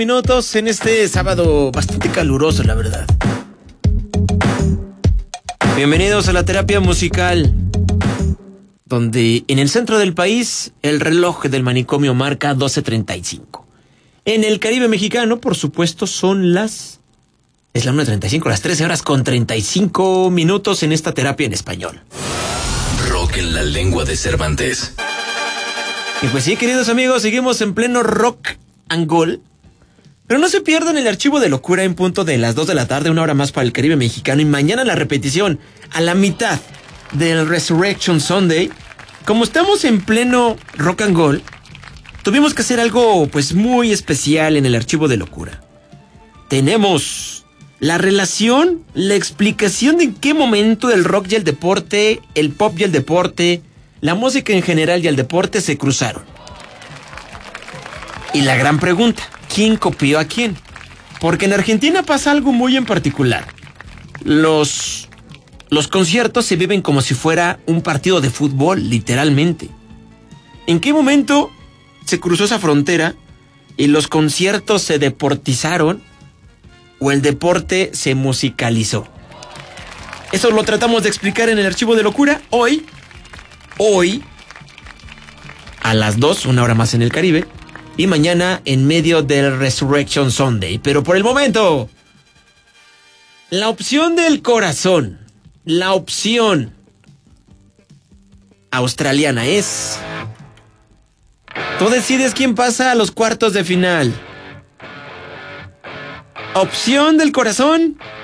Minutos en este sábado bastante caluroso, la verdad. Bienvenidos a la terapia musical, donde en el centro del país el reloj del manicomio marca 12:35. En el Caribe mexicano, por supuesto, es la 1:35, las 13 horas con 35 minutos en esta terapia en español. Rock en la lengua de Cervantes. Y pues sí, queridos amigos, seguimos en pleno rock and roll. Pero no se pierdan el archivo de locura en punto de las 2 de la tarde, una hora más para el Caribe mexicano. Y mañana la repetición, a la mitad del Resurrection Sunday. Como estamos en pleno rock and roll, tuvimos que hacer algo pues muy especial en el archivo de locura. Tenemos la relación, la explicación de en qué momento el rock y el deporte, el pop y el deporte, la música en general y el deporte se cruzaron. Y la gran pregunta, ¿quién copió a quién? Porque en Argentina pasa algo muy en particular. Los conciertos se viven como si fuera un partido de fútbol, literalmente. ¿En qué momento se cruzó esa frontera y los conciertos se deportizaron o el deporte se musicalizó? Eso lo tratamos de explicar en el archivo de locura hoy, a las 2, una hora más en el Caribe. Y mañana en medio del Resurrection Sunday. Pero por el momento, la opción del corazón, la opción australiana es... Tú decides quién pasa a los cuartos de final. Opción del corazón,